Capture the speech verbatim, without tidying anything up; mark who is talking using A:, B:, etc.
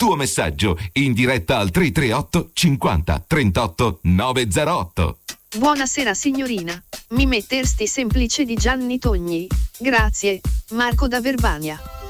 A: tuo messaggio in diretta al tre tre otto cinquanta trentotto novecentotto.
B: Buonasera signorina, mi mettersti semplice di Gianni Togni? Grazie, Marco da Verbania.